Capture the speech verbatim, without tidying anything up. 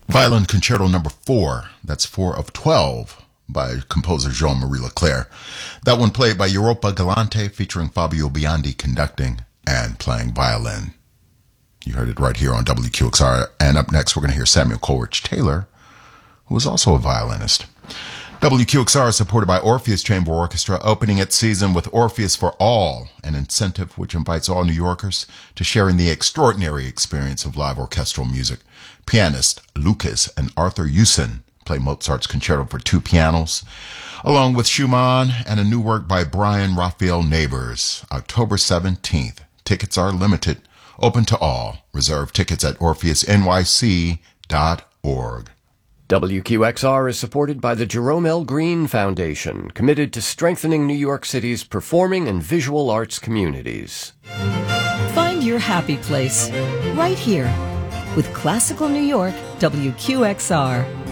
Violin Concerto number four. That's four of twelve by composer Jean-Marie Leclerc. That one played by Europa Galante, featuring Fabio Biondi conducting and playing violin. You heard it right here on W Q X R. And up next, we're going to hear Samuel Coleridge Taylor, who was also a violinist. W Q X R is supported by Orpheus Chamber Orchestra, opening its season with Orpheus for All, an incentive which invites all New Yorkers to share in the extraordinary experience of live orchestral music. Pianist Lucas and Arthur Usen play Mozart's Concerto for Two Pianos, along with Schumann and a new work by Brian Raphael Neighbors. October seventeenth. Tickets are limited, open to all. Reserve tickets at orpheus n y c dot org. W Q X R is supported by the Jerome L. Green Foundation, committed to strengthening New York City's performing and visual arts communities. Find your happy place right here with Classical New York W Q X R.